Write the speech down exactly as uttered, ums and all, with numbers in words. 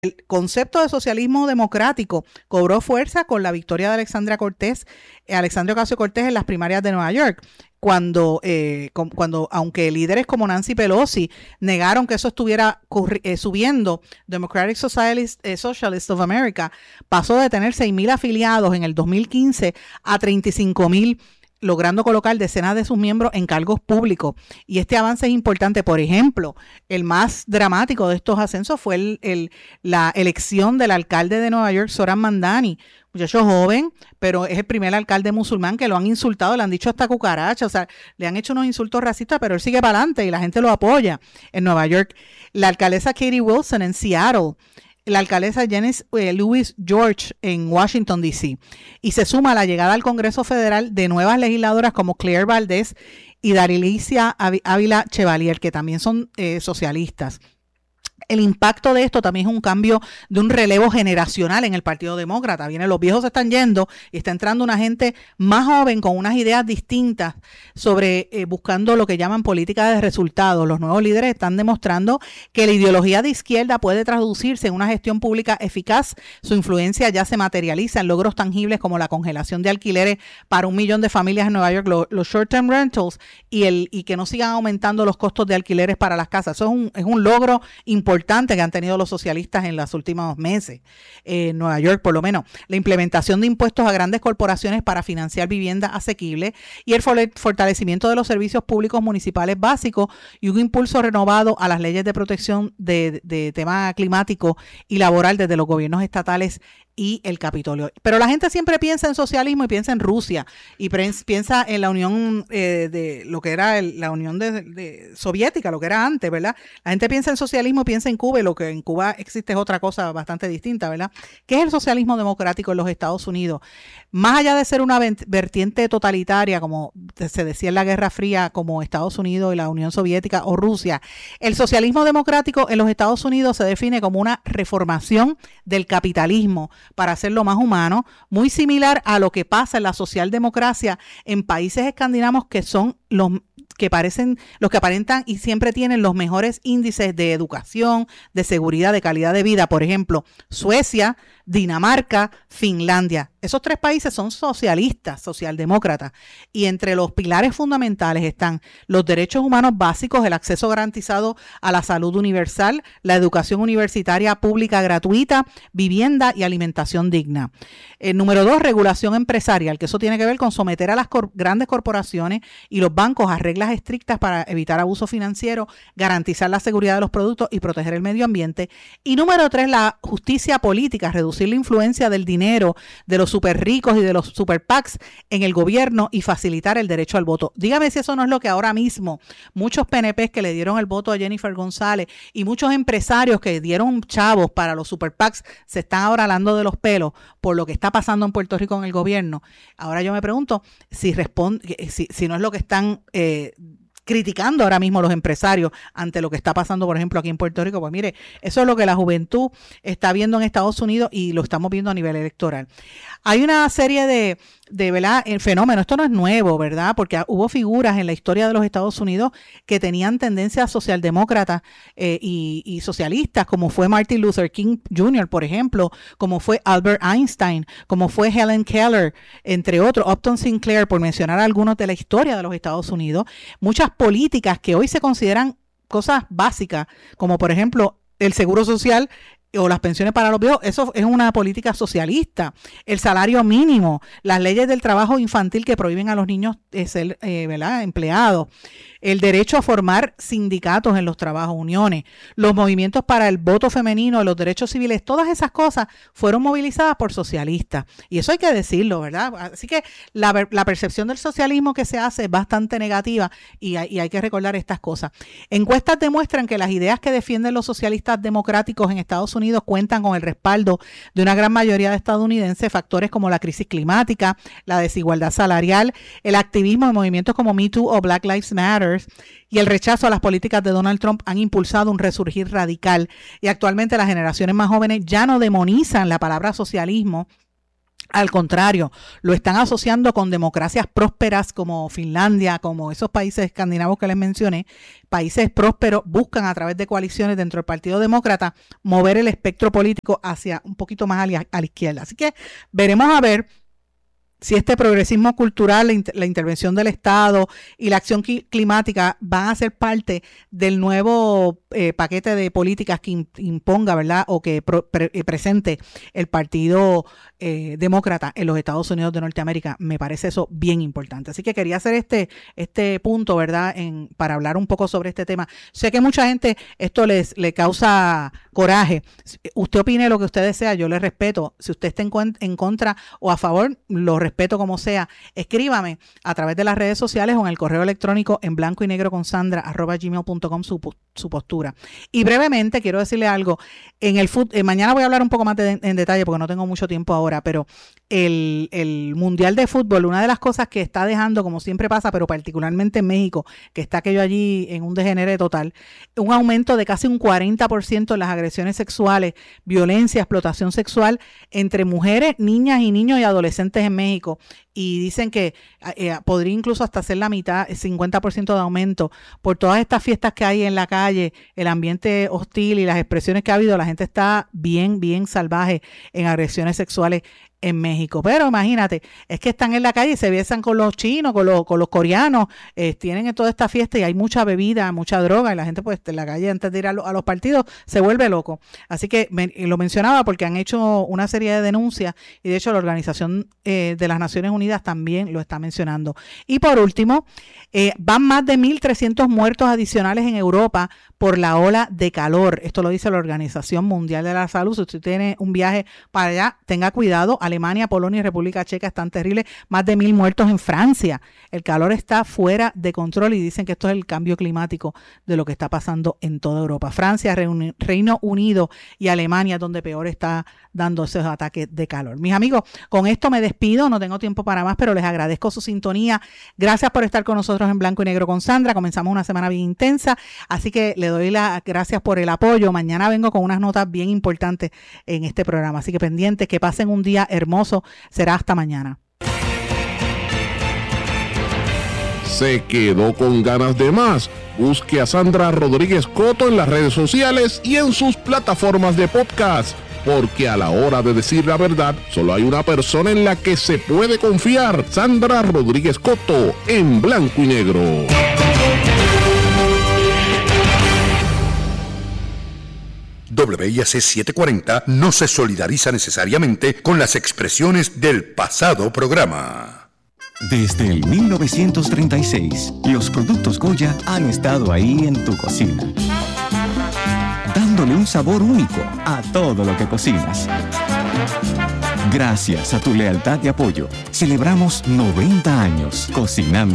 El concepto de socialismo democrático cobró fuerza con la victoria de Alexandria Cortés, eh, Alexandria Ocasio-Cortés en las primarias de Nueva York, cuando, eh, con, cuando aunque líderes como Nancy Pelosi negaron que eso estuviera eh, subiendo, Democratic Socialist, eh, Socialist of America pasó de tener seis mil afiliados en el dos mil quince a treinta y cinco mil, logrando colocar decenas de sus miembros en cargos públicos. Y este avance es importante. Por ejemplo, el más dramático de estos ascensos fue el, el, la elección del alcalde de Nueva York, Zohran Mamdani, muchacho joven, pero es el primer alcalde musulmán que lo han insultado, le han dicho hasta cucaracha, o sea, le han hecho unos insultos racistas, pero él sigue para adelante y la gente lo apoya en Nueva York. La alcaldesa Katie Wilson en Seattle, la alcaldesa Janice eh, Louis George en Washington, D C Y se suma a la llegada al Congreso Federal de nuevas legisladoras como Claire Valdez y Darilicia Ávila Chevalier, que también son eh, socialistas. El impacto de esto también es un cambio de un relevo generacional en el Partido Demócrata. Vienen, los viejos se están yendo y está entrando una gente más joven con unas ideas distintas sobre eh, buscando lo que llaman política de resultados. Los nuevos líderes están demostrando que la ideología de izquierda puede traducirse en una gestión pública eficaz. Su influencia ya se materializa en logros tangibles como la congelación de alquileres para un millón de familias en Nueva York, lo, los short-term rentals y, el, y que no sigan aumentando los costos de alquileres para las casas. Eso es un, es un logro importante importante que han tenido los socialistas en los últimos meses, eh, en Nueva York por lo menos. La implementación de impuestos a grandes corporaciones para financiar vivienda asequible y el fortalecimiento de los servicios públicos municipales básicos y un impulso renovado a las leyes de protección de, de tema climático y laboral desde los gobiernos estatales y el Capitolio. Pero la gente siempre piensa en socialismo y piensa en Rusia y piensa en la Unión eh, de lo que era el, la Unión de, de soviética, lo que era antes, ¿verdad? La gente piensa en socialismo y piensa en Cuba, y lo que en Cuba existe es otra cosa bastante distinta, ¿verdad? ¿Qué es el socialismo democrático en los Estados Unidos? Más allá de ser una vertiente totalitaria, como se decía en la Guerra Fría, como Estados Unidos y la Unión Soviética o Rusia, el socialismo democrático en los Estados Unidos se define como una reformación del capitalismo para hacerlo más humano, muy similar a lo que pasa en la socialdemocracia en países escandinavos que son los que parecen, los que aparentan y siempre tienen los mejores índices de educación, de seguridad, de calidad de vida. Por ejemplo, Suecia, Dinamarca, Finlandia. Esos tres países son socialistas, socialdemócratas, y entre los pilares fundamentales están los derechos humanos básicos, el acceso garantizado a la salud universal, la educación universitaria pública gratuita, vivienda y alimentación digna. El número dos, regulación empresarial, que eso tiene que ver con someter a las cor- grandes corporaciones y los bancos a reglas estrictas para evitar abuso financiero, garantizar la seguridad de los productos y proteger el medio ambiente. Y número tres, la justicia política, reducir la influencia del dinero de los super ricos y de los super PACs en el gobierno y facilitar el derecho al voto. Dígame si eso no es lo que ahora mismo muchos P N Pes que le dieron el voto a Jennifer González y muchos empresarios que dieron chavos para los super PACs se están ahora hablando de los pelos por lo que está pasando en Puerto Rico en el gobierno. Ahora yo me pregunto si responde, si, si no es lo que están eh, criticando ahora mismo los empresarios ante lo que está pasando, por ejemplo, aquí en Puerto Rico. Pues mire, eso es lo que la juventud está viendo en Estados Unidos y lo estamos viendo a nivel electoral. Hay una serie de, de ¿verdad?, el fenómeno, esto no es nuevo, ¿verdad?, porque hubo figuras en la historia de los Estados Unidos que tenían tendencias socialdemócratas eh, y, y socialistas, como fue Martin Luther King junior, por ejemplo, como fue Albert Einstein, como fue Helen Keller, entre otros, Upton Sinclair, por mencionar algunos de la historia de los Estados Unidos. Muchas políticas que hoy se consideran cosas básicas, como por ejemplo el seguro social o las pensiones para los viejos, eso es una política socialista. El salario mínimo, las leyes del trabajo infantil que prohíben a los niños eh, ser eh, ¿verdad?, empleados, el derecho a formar sindicatos en los trabajos, uniones, los movimientos para el voto femenino, los derechos civiles, todas esas cosas fueron movilizadas por socialistas. Y eso hay que decirlo, ¿verdad? Así que la, la percepción del socialismo que se hace es bastante negativa y hay, y hay que recordar estas cosas. Encuestas demuestran que las ideas que defienden los socialistas democráticos en Estados Unidos cuentan con el respaldo de una gran mayoría de estadounidenses. Factores como la crisis climática, la desigualdad salarial, el activismo de movimientos como Me Too o Black Lives Matter y el rechazo a las políticas de Donald Trump han impulsado un resurgir radical y actualmente las generaciones más jóvenes ya no demonizan la palabra socialismo Al contrario, lo están asociando con democracias prósperas como Finlandia, como esos países escandinavos que les mencioné. Países prósperos buscan a través de coaliciones dentro del Partido Demócrata mover el espectro político hacia un poquito más a la, a la izquierda. Así que veremos a ver si este progresismo cultural, la, inter, la intervención del Estado y la acción climática van a ser parte del nuevo eh, paquete de políticas que in, imponga, ¿verdad? O que pro, pre, presente el Partido eh, Demócrata en los Estados Unidos de Norteamérica. Me parece eso bien importante. Así que quería hacer este, este punto, ¿verdad? En, para hablar un poco sobre este tema. Sé que mucha gente esto les le causa coraje. Usted opine lo que usted desea, yo le respeto. Si usted está en, en contra o a favor, lo respeto. respeto como sea, escríbame a través de las redes sociales o en el correo electrónico en blanco y negro con Sandra arroba gmail punto com su, su postura. Y brevemente quiero decirle algo, en el fut, eh, mañana voy a hablar un poco más de, en detalle porque no tengo mucho tiempo ahora, pero el, el Mundial de Fútbol, una de las cosas que está dejando, como siempre pasa, pero particularmente en México, que está aquello allí en un degenere total, un aumento de casi un cuarenta por ciento en las agresiones sexuales, violencia, explotación sexual entre mujeres, niñas y niños y adolescentes en México. Y dicen que eh, podría incluso hasta ser la mitad, cincuenta por ciento de aumento por todas estas fiestas que hay en la calle, el ambiente hostil y las expresiones que ha habido. La gente está bien, bien salvaje en agresiones sexuales en México. Pero imagínate, es que están en la calle y se besan con los chinos, con los, con los coreanos, eh, tienen toda esta fiesta y hay mucha bebida, mucha droga y la gente pues en la calle antes de ir a, lo, a los partidos se vuelve loco. Así que me, lo mencionaba porque han hecho una serie de denuncias y de hecho la Organización eh, de las Naciones Unidas también lo está mencionando. Y por último, eh, van más de mil trescientos muertos adicionales en Europa por la ola de calor. Esto lo dice la Organización Mundial de la Salud. Si usted tiene un viaje para allá, tenga cuidado. Alemania, Polonia y República Checa están terribles. Más de mil muertos en Francia. El calor está fuera de control y dicen que esto es el cambio climático de lo que está pasando en toda Europa. Francia, Reino Unido y Alemania, donde peor está dando esos ataques de calor. Mis amigos, con esto me despido. No tengo tiempo para más, pero les agradezco su sintonía. Gracias por estar con nosotros en Blanco y Negro con Sandra. Comenzamos una semana bien intensa, así que le doy las gracias por el apoyo. Mañana vengo con unas notas bien importantes en este programa, así que pendientes, que pasen un día hermoso. Será hasta mañana. ¿Se quedó con ganas de más? Busque a Sandra Rodríguez Coto en las redes sociales y en sus plataformas de podcast, porque a la hora de decir la verdad, solo hay una persona en la que se puede confiar. Sandra Rodríguez Coto en Blanco y Negro. W I A C setecientos cuarenta no se solidariza necesariamente con las expresiones del pasado programa. Desde el mil novecientos treinta y seis, los productos Goya han estado ahí en tu cocina, dándole un sabor único a todo lo que cocinas. Gracias a tu lealtad y apoyo, celebramos noventa años cocinando